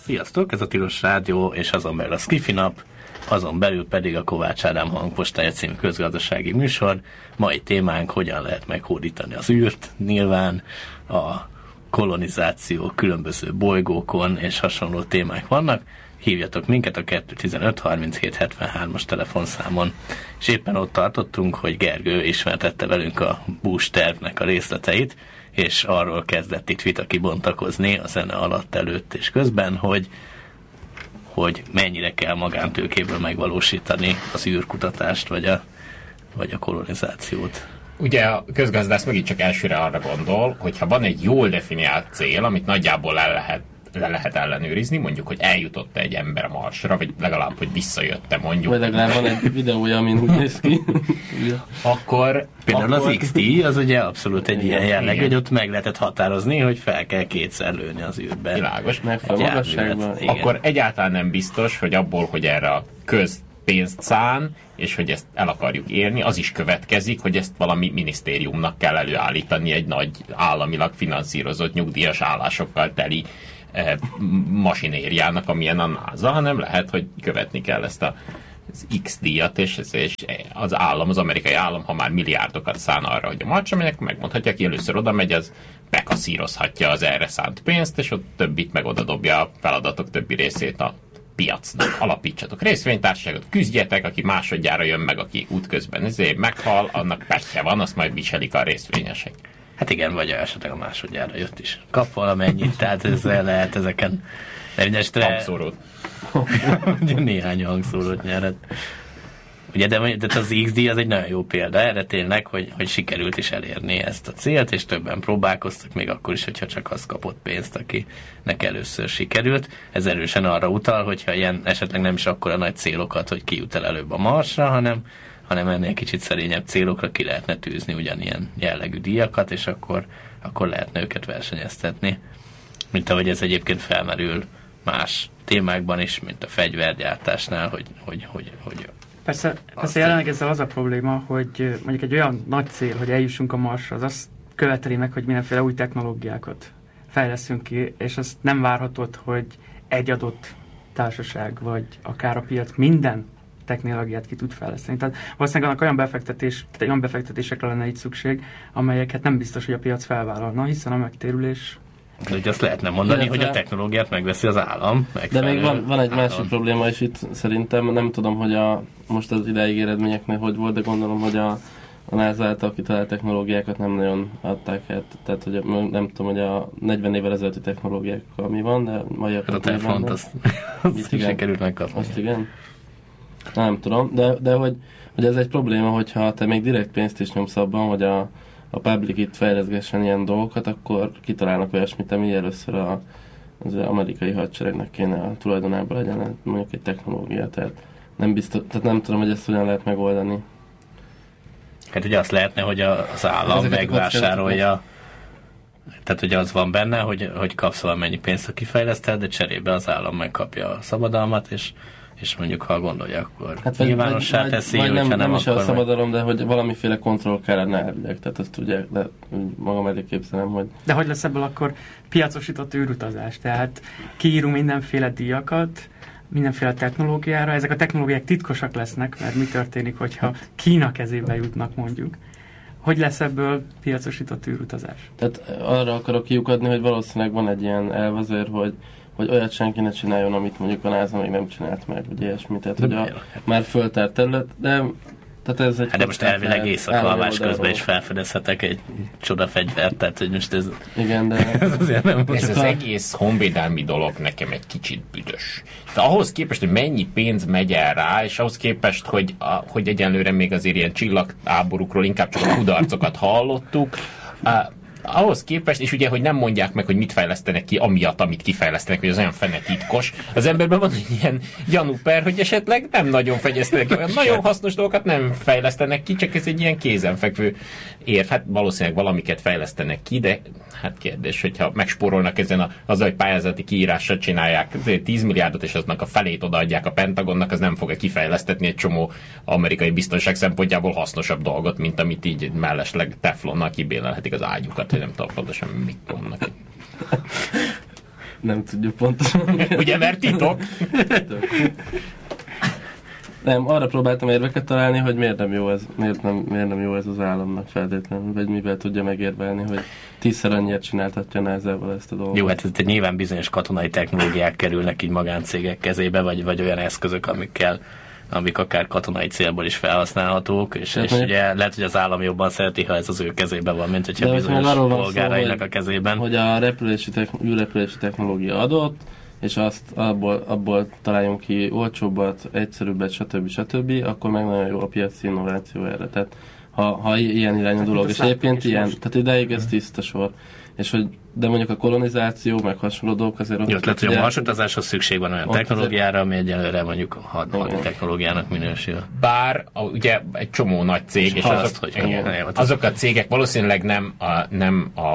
Sziasztok, ez a Tilos Rádió, és azon belül a Skifi Nap, azon belül pedig a Kovács Ádám hangpostája című közgazdasági műsor. Mai témánk, hogyan lehet meghódítani az űrt, nyilván a kolonizáció különböző bolygókon és hasonló témák vannak. Hívjatok minket a 215 37 73-as telefonszámon. És éppen ott tartottunk, hogy Gergő ismertette velünk a Bush tervnek a részleteit, és arról kezdett itt vita kibontakozni a zene alatt, előtt és közben, hogy mennyire kell magántőkéből megvalósítani az űrkutatást, vagy a kolonizációt. Ugye a közgazdász megint csak elsőre arra gondol, hogy ha van egy jól definiált cél, amit nagyjából le lehet ellenőrizni, mondjuk, hogy eljutott egy ember Marsra, vagy legalább, hogy visszajötte, mondjuk. Vagy legalább van egy videója, amin úgy néz ki. Akkor... Például az XT, az ugye abszolút egy ilyen jelleg, hogy ott meg lehetett határozni, hogy fel kell kétszer lőni az űrben. Világos. Megfelelő magasságban. Akkor egyáltalán nem biztos, hogy abból, hogy erre a pénzt szán, és hogy ezt el akarjuk érni, az is következik, hogy ezt valami minisztériumnak kell előállítani egy nagy államilag finanszírozott nyugdíjas állásokkal teli masinériának, amilyen a NASA, hanem lehet, hogy követni kell ezt az X-díjat, és az állam, az amerikai állam, ha már milliárdokat szán arra, hogy a Marsra menjek, megmondhatja, ki először oda megy, az bekaszírozhatja az erre szánt pénzt, és ott többit meg oda dobja a feladatok többi részét a piacnak. Alapítsatok részvénytársaságot, küzdjetek, aki másodjára jön meg, aki útközben meghal, annak petje van, azt majd viselik a részvényesek. Hát igen, vagy esetleg a másodjára jött is. Kap valamennyit, tehát ezzel lehet ezeken hangszórót. Néhány hangszórót nyered. Ugye, de az XD az egy nagyon jó példa erre tényleg, hogy sikerült is elérni ezt a célt, és többen próbálkoztak, még akkor is, hogyha csak az kapott pénzt, akinek először sikerült. Ez erősen arra utal, hogyha ilyen esetleg nem is akkora nagy célokat, hogy ki jut el előbb a Marsra, hanem ennél kicsit szerényebb célokra ki lehetne tűzni ugyanilyen jellegű díjakat, és akkor lehetne őket versenyeztetni. Mint ahogy ez egyébként felmerül más témákban is, mint a fegyvergyártásnál, hogy Persze jelenleg ezzel az a probléma, hogy mondjuk egy olyan nagy cél, hogy eljussunk a Marsra, az azt követeli meg, hogy mindenféle új technológiákat fejleszünk ki, és azt nem várhatod, hogy egy adott társaság, vagy akár a piac minden technológiát ki tud fejleszteni. Tehát valószínűleg olyan befektetésekre lenne itt szükség, amelyeket nem biztos, hogy a piac felvállalna, hiszen a megtérülés... De ugye azt lehetne mondani, hogy a technológiát megveszi az állam. De még van egy másik probléma is itt szerintem. Nem tudom, hogy most az ideig eredményeknél hogy volt, de gondolom, hogy a NASA által kitalált technológiákat nem nagyon adták el. Tehát, hogy nem tudom, hogy a 40 évvel ezelőtti technológiákkal mi van, de majd a telefont azt sikerült megkapni. Azt igen? Nem tudom, de hogy ez egy probléma, hogyha te még direkt pénzt is nyomsz abban, hogy a public itt fejleszgessen ilyen dolgokat, akkor kitalálnak olyasmit, ami először az amerikai hadseregnek kéne a tulajdonában legyen, mondjuk egy technológia, tehát nem tudom, hogy ezt hogyan lehet megoldani. Hát ugye azt lehetne, hogy az állam megvásárolja, tehát ugye az van benne, hogy kapsz valamennyi pénzt, ha kifejleszted, de cserébe az állam megkapja a szabadalmat, és mondjuk, ha gondolja, akkor nyilvánossá teszi, vagy hogyha nem is akkor a szabadalom, de hogy valamiféle kontroll kellene elvileg, tehát azt tudják, de magam elég képzelem, hogy... De hogy lesz ebből akkor piacosított űrutazás? Tehát kiírunk mindenféle díjakat, mindenféle technológiára, ezek a technológiák titkosak lesznek, mert mi történik, hogyha Kína kezébe jutnak, mondjuk. Hogy lesz ebből piacosított űrutazás? Tehát arra akarok kiukadni, hogy valószínűleg van egy ilyen elvezér, hogy olyat senki ne csináljon, amit mondjuk a NASA még nem csinált meg, vagy ilyesmi. Tehát, hogy már föltárt terület, de tehát ez egy... Hát de most elvileg éjszakalvás közben is felfedezhetek egy csodafegyvert, tehát hogy most ez... Igen, de... ez az egész honvédelmi dolog nekem egy kicsit büdös. De ahhoz képest, hogy mennyi pénz megy el rá, és ahhoz képest, hogy egyenlőre még azért ilyen csillagháborúkról inkább csak a kudarcokat hallottuk, ahhoz képest, és ugye, hogy nem mondják meg, hogy mit fejlesztenek ki, amiatt, amit kifejlesztenek, hogy az olyan fene titkos. Az emberben van egy ilyen gyanúper, hogy esetleg nem nagyon fegyeztenek ki, olyan nagyon hasznos dolgokat nem fejlesztenek ki, csak ez egy ilyen kézenfekvő érv. Hát valószínűleg valamiket fejlesztenek ki, de hát kérdés, hogyha megspórolnak ezen azzal, hogy pályázati kiírással csinálják 10 milliárdot, és aznak a felét odaadják a Pentagonnak, az nem fogja kifejlesztetni egy csomó amerikai biztonság szempontjából hasznosabb dolgot, mint amit így mellesleg teflonnal kibélelhetik az ágyukat, hogy nem tudom pontosan mit mondnak. Nem tudjuk pontosan. Ugye, mert titok? Nem, arra próbáltam érveket találni, hogy miért nem jó ez az államnak feltétlenül, vagy mivel tudja megérvelni, hogy 10-szer annyit csináltatja nehezával ezt a dolgot. Jó, hát ez nyilván bizonyos katonai technológiák kerülnek így magáncégek kezébe, vagy olyan eszközök, amik akár katonai célból is felhasználhatók, és ugye lehet, hogy az állam jobban szereti, ha ez az ő kezében van, mint hogyha bizonyos polgárainak a kezében. Hogy a űrrepülési technológia adott, és azt abból találjunk ki olcsóbbat, egyszerűbbet, stb., akkor meg nagyon jó a piaci innováció erre. Tehát ha ilyen irányú dolog, és egyébként ilyen, tehát ideig ez tiszta sor. És hogy, de mondjuk a kolonizáció, meg hasonló dolgok azért... Jó, lehet, hogy a marsutazáshoz szükség van olyan technológiára, ami egyelőre mondjuk hadi technológiának minősül. Bár ugye egy csomó nagy cég, és azok a cégek valószínűleg nem a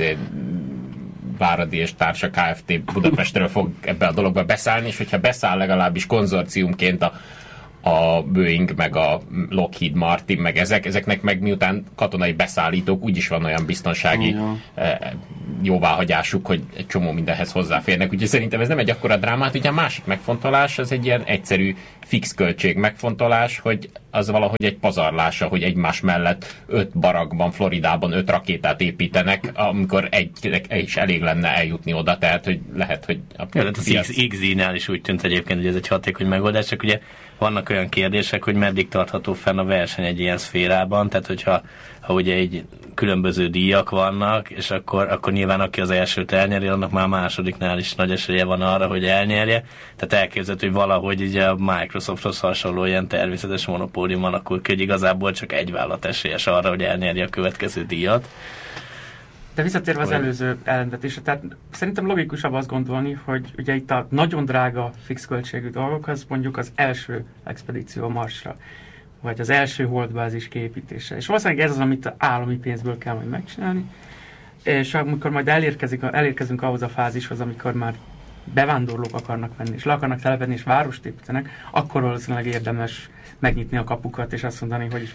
Váradi és Társa Kft. Budapestről fog ebbe a dologba beszállni, és hogyha beszáll legalábbis konzorciumként a Boeing, meg a Lockheed Martin, meg ezeknek meg miután katonai beszállítók, úgyis van olyan biztonsági jóváhagyásuk, hogy egy csomó mindenhez hozzáférnek. Úgyhogy szerintem ez nem egy akkora drámát. Ugye a másik megfontolás, az egy ilyen egyszerű fix költség megfontolás, hogy az valahogy egy pazarlása, hogy egymás mellett 5 barakban, Floridában 5 rakétát építenek, amikor egynek is elég lenne eljutni oda, tehát hogy lehet, hogy az XZ-nál is úgy tűnt egyébként, hogy ez egy hatékony megoldás, csak ugye vannak olyan kérdések, hogy meddig tartható fenn a verseny egy ilyen szférában, tehát hogyha ugye egy különböző díjak vannak, és akkor nyilván aki az elsőt elnyeri, annak már a másodiknál is nagy esélye van arra, hogy elnyerje. Tehát elképzelhető, hogy valahogy ugye a Microsofthoz hasonló ilyen természetes monopólium alakul ki, hogy igazából csak egy vállalat esélyes arra, hogy elnyerje a következő díjat. De visszatérve az előző ellenvetésre, tehát szerintem logikusabb azt gondolni, hogy ugye itt a nagyon drága fix költségű dolgok, az mondjuk az első expedíció Marsra, vagy az első holdbázis kiépítése. És valószínűleg ez az, amit állami pénzből kell majd megcsinálni, és amikor majd elérkezünk ahhoz a fázishoz, amikor már bevándorlók akarnak menni, és le akarnak telepedni, és várost építenek, akkor valószínűleg érdemes megnyitni a kapukat, és azt mondani, hogy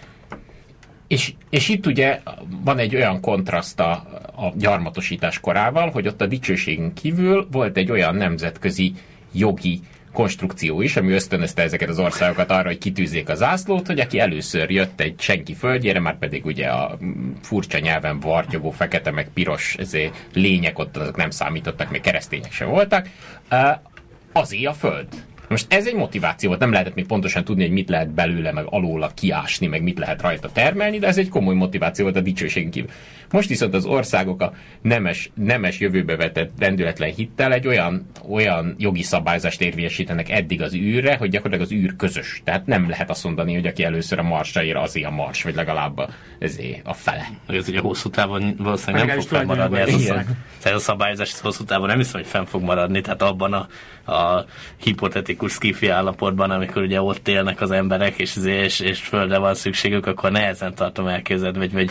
És itt ugye van egy olyan kontraszt a gyarmatosítás korával, hogy ott a dicsőségen kívül volt egy olyan nemzetközi jogi konstrukció is, ami ösztönözte ezeket az országokat arra, hogy kitűzzék a zászlót, hogy aki először jött egy senki földjére, már pedig ugye a furcsa nyelven vartyogó, fekete meg piros lények ott azok nem számítottak, még keresztények sem voltak, azé a föld. Most ez egy motiváció volt, nem lehetett még pontosan tudni, hogy mit lehet belőle, meg alóla kiásni, meg mit lehet rajta termelni, de ez egy komoly motiváció volt a dicsőségen kívül. Most viszont az országok a nemes jövőbe vetett rendületlen hittel egy olyan jogi szabályzást érvényesítenek eddig az űrre, hogy gyakorlatilag az űr közös. Tehát nem lehet azt mondani, hogy aki először a Marsra ér, azé a Mars, vagy legalább a fele. Ez ugye hosszú távon valószínűleg nem fog fennmaradni. Ez a szabályozás hosszú távon nem hiszem, hogy fenn fog maradni, tehát abban a hipotetikus skifi állapotban, amikor ugye ott élnek az emberek, és földre van szükségük, akkor nehezen tartom elképzelni, vagy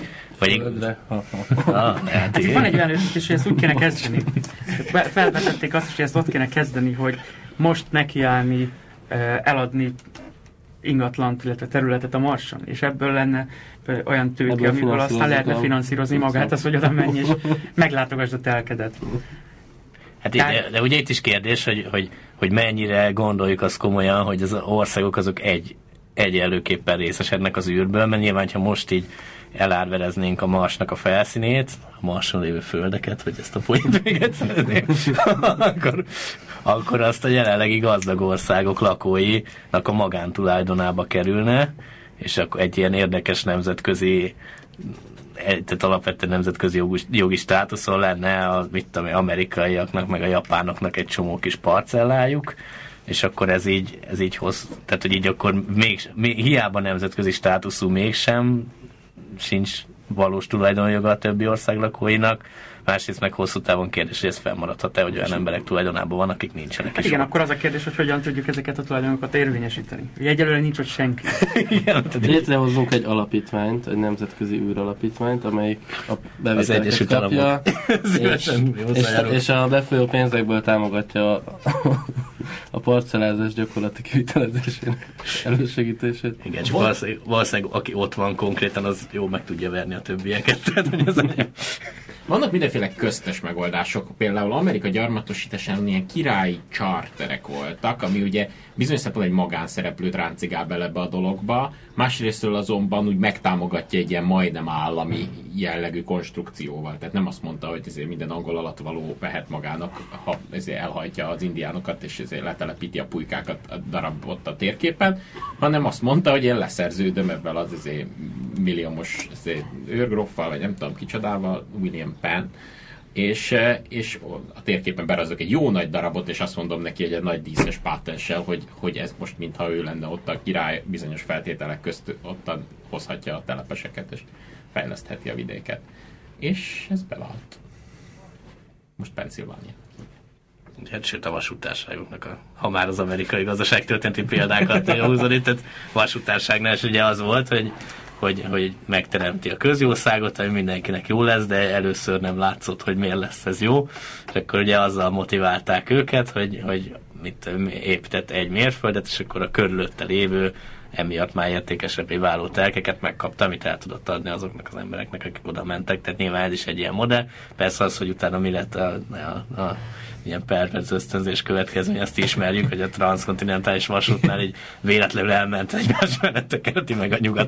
hát van egy olyan ötletés, hogy ezt úgy kéne kezdeni. Felvetették azt is, hogy ezt ott kéne kezdeni, hogy most nekiállni, eladni ingatlant, illetve területet a Marson, és ebből lenne olyan tőke, amiből aztán lehetne finanszírozni magát, az, hogy oda menj, és meglátogasd a telkedet. Hát de ugye itt is kérdés, hogy mennyire gondoljuk azt komolyan, hogy az országok azok egyenlőképpen részesednek az űrből, mert nyilván, ha most így elárvereznénk a Marsnak a felszínét, a Marson lévő földeket, hogy ezt a poént véget szeretném, akkor azt a jelenlegi gazdag országok lakóinak a magántulajdonába kerülne, és akkor egy ilyen érdekes nemzetközi, tehát alapvetően nemzetközi jogi státuszon lenne a amerikaiaknak, meg a japánoknak egy csomó kis parcellájuk, és akkor ez így hoz, tehát hogy így akkor hiába nemzetközi státuszú mégsem sincs valós tulajdonjoga a többi ország lakóinak, másrészt meg hosszú távon kérdés, hogy ez fennmaradhat-e, hogy olyan emberek tulajdonában van, akik nincsenek. Hát igen, akkor az a kérdés, hogy hogyan tudjuk ezeket a tulajdonokat érvényesíteni. Ugye egyelőre nincs ott senki. Létrehozzunk egy alapítványt, egy nemzetközi űralapítványt, amelyik a bevételeket kapja, és a befolyó pénzekből támogatja a parcellázás gyakorlati kivitelezésének elősegítését. Igen, csak valószínűleg aki ott van konkrétan, az jó meg tudja verni a többieket. Tehát, hogy ez Vannak mindenféle köztes megoldások, például Amerika gyarmatosításán ilyen királyi charterek voltak, ami ugye bizonyos szempontból egy magánszereplőt ráncigál bele ebbe a dologba, másrésztről azonban úgy megtámogatja egy ilyen majdnem állami jellegű konstrukcióval. Tehát nem azt mondta, hogy ezért minden angol alattvaló vehet magának, ha ezért elhajtja az indiánokat, és ezért letelepíti a pulykákat a darabot a térképen, hanem azt mondta, hogy én leszerződöm ebben az ezért milliómos őrgróffal, vagy nem tudom kicsodával, William Penn, és a térképen berazok egy jó nagy darabot, és azt mondom neki, hogy egy nagy díszes pátenssel, hogy ez most mintha ő lenne ott a király, bizonyos feltételek közt ottan hozhatja a telepeseket, és fejlesztheti a vidéket. És ez bevált. Most Pennsylvania. Hát sőt a vasútárságoknak, ha már az amerikai gazdaságtörténeti példákat húzani, tehát vasútárságnál is ugye az volt, hogy megteremti a közjószágot, ami mindenkinek jó lesz, de először nem látszott, hogy miért lesz ez jó, és akkor ugye azzal motiválták őket, hogy épített egy mérföldet, és akkor a körülötte lévő emiatt már értékesebbé váló telkeket megkapta, amit el tudott adni azoknak az embereknek, akik oda mentek, tehát nyilván ez is egy ilyen modell. Persze az, hogy utána mi lett a ilyen perverz ösztönzés következmény, azt ismerjük, hogy a transzkontinentális vasútnál így véletlenül elment egymás mellett a keleti meg a nyugat